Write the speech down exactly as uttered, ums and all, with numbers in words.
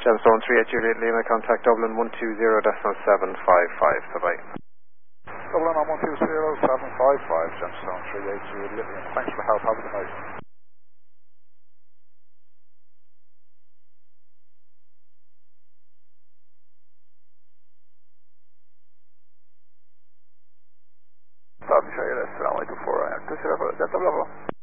Gemstone three eight Juliet Lima, contact Dublin one two zero decimal seven five five. Bye-bye. Dublin on one two zero seven five five, Gemstone three eight Juliet Lima. Thanks for the help. Have a good night. Sabi siya, assalamu alaikum for uh, two zero, that's a level.